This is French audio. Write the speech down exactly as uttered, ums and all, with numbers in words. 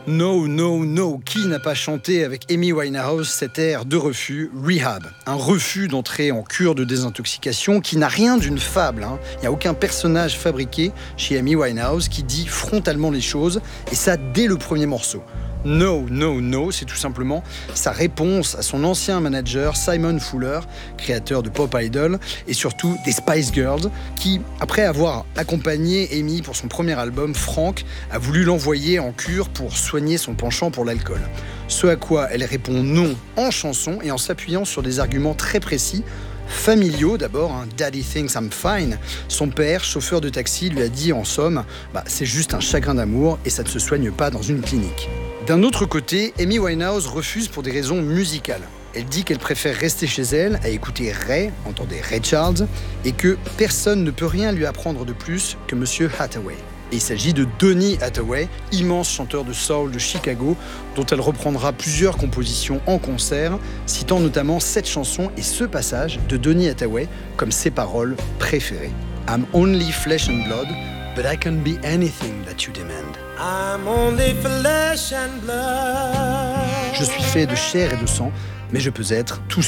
No, no, no. Qui n'a pas chanté avec Amy Winehouse cet air de refus, Rehab? Un refus d'entrer en cure de désintoxication qui n'a rien d'une fable. Hein. Il n'y a aucun personnage fabriqué chez Amy Winehouse qui dit frontalement les choses, et ça dès le premier morceau. No, no, no, c'est tout simplement sa réponse à son ancien manager Simon Fuller, créateur de Pop Idol et surtout des Spice Girls, qui, après avoir accompagné Amy pour son premier album, Frank, a voulu l'envoyer en cure pour soigner son penchant pour l'alcool. Ce à quoi elle répond non en chanson et en s'appuyant sur des arguments très précis, familiaux d'abord, hein, Daddy thinks I'm fine. Son père, chauffeur de taxi, lui a dit en somme bah, c'est juste un chagrin d'amour et ça ne se soigne pas dans une clinique. D'un autre côté, Amy Winehouse refuse pour des raisons musicales. Elle dit qu'elle préfère rester chez elle à écouter Ray, entendez Ray Charles, et que personne ne peut rien lui apprendre de plus que Monsieur Hathaway. Et il s'agit de Donny Hathaway, immense chanteur de soul de Chicago, dont elle reprendra plusieurs compositions en concert, citant notamment cette chanson et ce passage de Donny Hathaway comme ses paroles préférées. I'm only flesh and blood, but I can be anything that you demand. I'm only flesh and blood. Je suis fait de chair et de sang, mais je peux être tout